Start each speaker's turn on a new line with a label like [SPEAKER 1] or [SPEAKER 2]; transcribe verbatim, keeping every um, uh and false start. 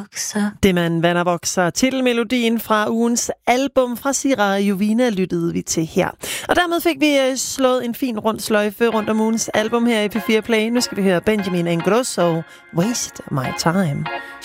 [SPEAKER 1] vokser.
[SPEAKER 2] Det man vand og vokser. Titelmelodien fra ugens album fra Sira og Jovina lyttede vi til her. Og dermed fik vi slået en fin rund sløjfe rundt om ugens album her i P fire Play. Nu skal vi høre Benjamin Ingrosso, Waste My Time.